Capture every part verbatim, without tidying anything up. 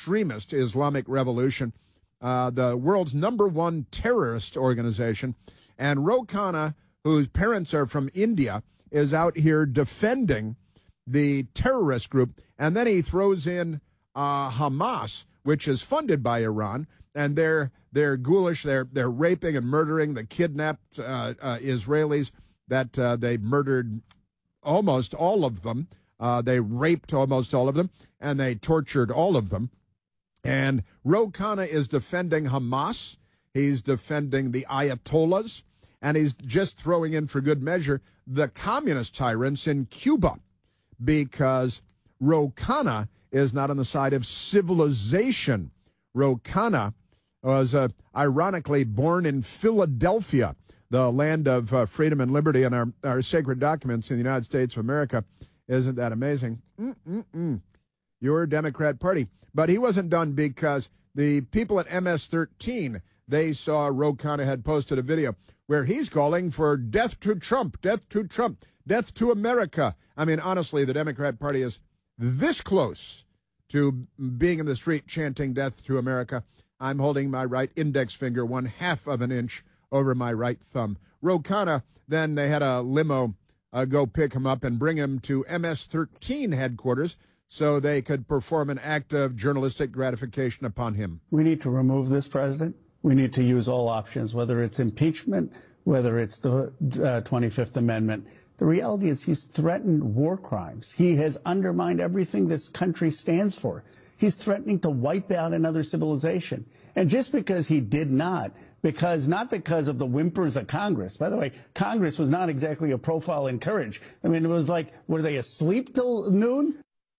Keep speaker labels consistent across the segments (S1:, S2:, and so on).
S1: extremist Islamic Revolution, uh, the world's number one terrorist organization. And Ro Khanna, whose parents are from India, is out here defending the terrorist group. And then he throws in uh, Hamas, which is funded by Iran, and they're they're ghoulish. They're they're raping and murdering the kidnapped uh, uh, Israelis that uh, they murdered almost all of them. Uh, they raped almost all of them, and they tortured all of them. And Ro Khanna is defending Hamas. He's defending the Ayatollahs, and he's just throwing in for good measure the communist tyrants in Cuba, because Ro Khanna is not on the side of civilization. Ro Khanna was uh, ironically born in Philadelphia, the land of uh, freedom and liberty and our, our sacred documents in the United States of America. Isn't that amazing? Mm-mm-mm. Your Democrat Party. But he wasn't done, because the people at M S thirteen, they saw Ro Khanna had posted a video where he's calling for death to Trump, death to Trump, death to America. I mean, honestly, the Democrat Party is this close to being in the street chanting death to America. I'm holding my right index finger one half of an inch over my right thumb. Ro Khanna, then they had a limo uh, go pick him up and bring him to M S thirteen headquarters so they could perform an act of journalistic gratification upon him.
S2: We need to remove this president. We need to use all options, whether it's impeachment, whether it's the uh, twenty-fifth Amendment. The reality is he's threatened war crimes. He has undermined everything this country stands for. He's threatening to wipe out another civilization. And just because he did not, because not because of the whimpers of Congress. By the way, Congress was not exactly a profile in courage. I mean, it was like, were they asleep till noon?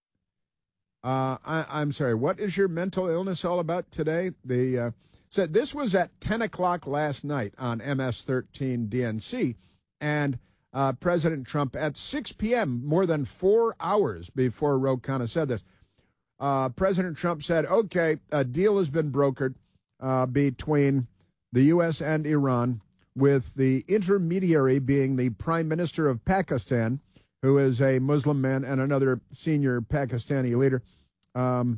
S1: Uh, I, I'm sorry, what is your mental illness all about today? The uh, so this was at ten o'clock last night on M S thirteen D N C, and uh, President Trump at six p.m., more than four hours before Ro Khanna said this, uh, President Trump said, okay, a deal has been brokered uh, between the U S and Iran, with the intermediary being the Prime Minister of Pakistan, who is a Muslim man, and another senior Pakistani leader. Um,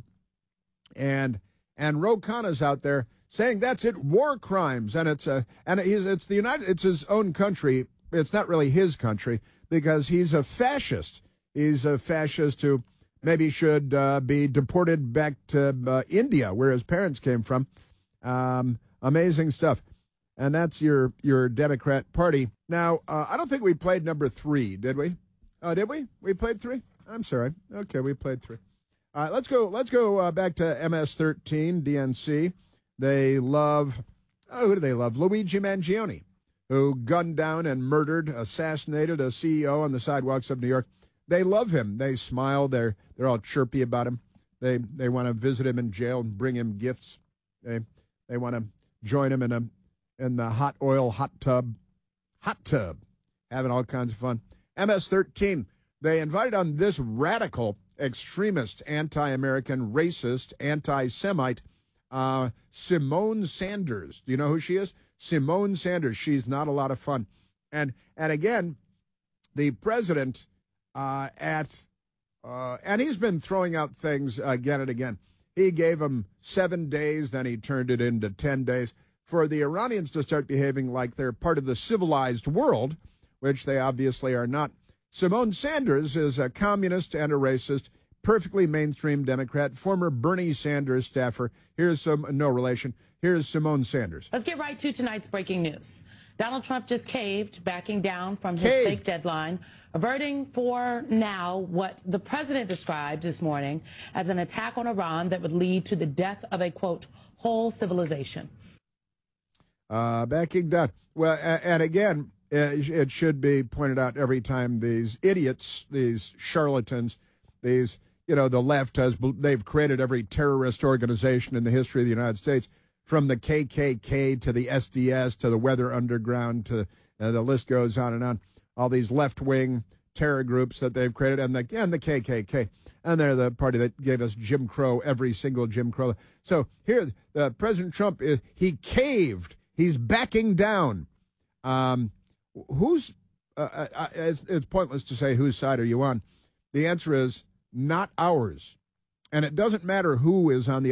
S1: and and Ro Khanna's out there saying that's it, war crimes, and it's a and he's it's the United it's his own country. It's not really his country, because he's a fascist. He's a fascist who maybe should uh, be deported back to uh, India, where his parents came from. Um, amazing stuff. And that's your your Democrat Party. Now, uh, I don't think we played number three, did we? Oh, did we? We played three? I'm sorry. Okay, we played three. All right, let's go. Let's go uh, back to M S thirteen D N C. They love. Oh, who do they love? Luigi Mangione, who gunned down and murdered, assassinated a C E O on the sidewalks of New York. They love him. They smile. They're they're all chirpy about him. They they want to visit him in jail and bring him gifts. They they want to join him in a in the hot oil hot tub, hot tub, having all kinds of fun. M S thirteen, they invited on this radical, extremist, anti-American, racist, anti-Semite, uh, Simone Sanders. Do you know who she is? Simone Sanders. She's not a lot of fun. And and again, the president uh, at, uh, and he's been throwing out things again and again. He gave them seven days, then he turned it into ten days for the Iranians to start behaving like they're part of the civilized world, which they obviously are not. Simone Sanders is a communist and a racist, perfectly mainstream Democrat, former Bernie Sanders staffer. Here's some, no relation, here's Simone Sanders.
S3: Let's get right to tonight's breaking news. Donald Trump just caved, backing down from his
S1: Caved.
S3: fake deadline, averting for now what the president described this morning as an attack on Iran that would lead to the death of a, quote, whole civilization.
S1: Uh, backing down. Well, and again, it should be pointed out every time these idiots, these charlatans, these, you know, the left has, they've created every terrorist organization in the history of the United States, from the K K K to the S D S to the Weather Underground to uh, the list goes on and on. All these left-wing terror groups that they've created, and the and the K K K, and they're the party that gave us Jim Crow, every single Jim Crow. So here, uh, President Trump, is, he caved. He's backing down. Um, who's? Uh, uh, it's, it's pointless to say whose side are you on. The answer is not ours, and it doesn't matter who is on the